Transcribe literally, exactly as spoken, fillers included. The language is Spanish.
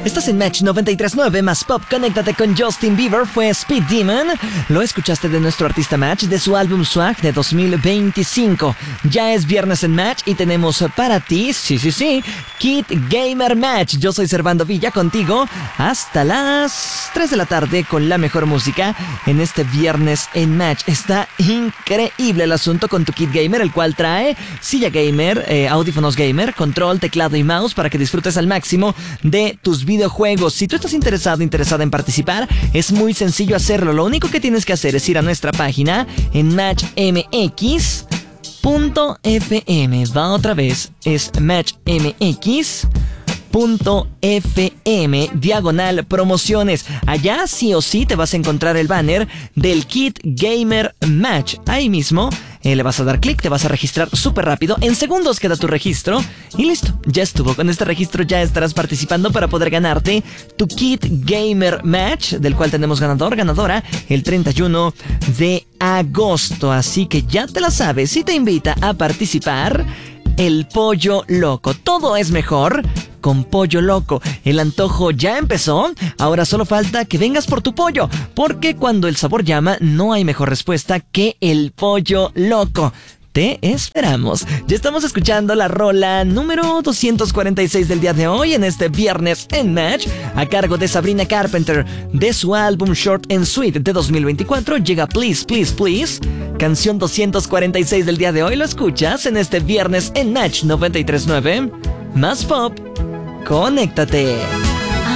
Estás en Match noventa y tres punto nueve más Pop. Conéctate con Justin Bieber. Fue Speed Demon. Lo escuchaste de nuestro artista Match, de su álbum Swag de dos mil veinticinco. Ya es viernes en Match y tenemos para ti, sí, sí, sí, Kit Gamer Match. Yo soy Servando Villa, contigo hasta las tres de la tarde con la mejor música en este viernes en Match. Está increíble el asunto con tu Kit Gamer, el cual trae silla gamer, eh, audífonos gamer, control, teclado y mouse para que disfrutes al máximo de tus videojuegos. Si tú estás interesado, interesada en participar, es muy sencillo hacerlo. Lo único que tienes que hacer es ir a nuestra página en match m x punto f m. Va otra vez, es match m x punto f m diagonal promociones. Allá sí o sí te vas a encontrar el banner del Kit Gamer Match. Ahí mismo eh, le vas a dar clic, te vas a registrar súper rápido. En segundos queda tu registro y listo, ya estuvo. Con este registro ya estarás participando para poder ganarte tu Kit Gamer Match, del cual tenemos ganador, ganadora el treinta y uno de agosto. Así que ya te la sabes, y te invita a participar el Pollo Loco. Todo es mejor con Pollo Loco. El antojo ya empezó, ahora solo falta que vengas por tu pollo, porque cuando el sabor llama, no hay mejor respuesta que el Pollo Loco. Te esperamos. Ya estamos escuchando la rola número doscientos cuarenta y seis del día de hoy en este viernes en Match, a cargo de Sabrina Carpenter. De su álbum Short and Sweet de dos mil veinticuatro llega Please, Please, Please. Canción doscientos cuarenta y seis del día de hoy. Lo escuchas en este viernes en Match noventa y tres punto nueve. Más Pop. Conéctate.